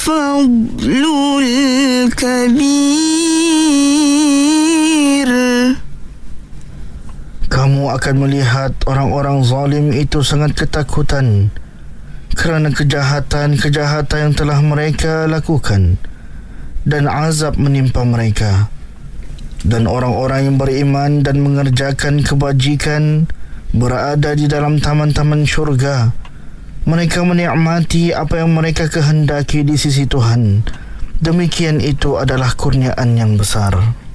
الفضل الكبير. Kamu akan melihat orang-orang zalim itu sangat ketakutan kerana kejahatan-kejahatan yang telah mereka lakukan, dan azab menimpa mereka. Dan orang-orang yang beriman dan mengerjakan kebajikan berada di dalam taman-taman syurga. Mereka menikmati apa yang mereka kehendaki di sisi Tuhan. Demikian itu adalah kurniaan yang besar.